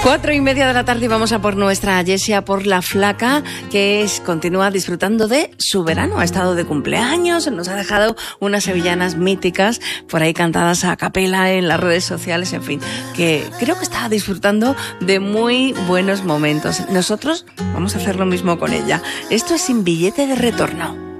4:30 de la tarde y vamos a por nuestra Jessia, por la flaca, que continúa disfrutando de su verano. Ha estado de cumpleaños, nos ha dejado unas sevillanas míticas por ahí cantadas a capela en las redes sociales, en fin, que creo que está disfrutando de muy buenos momentos. Nosotros vamos a hacer lo mismo con ella. Esto es Sin Billete de Retorno.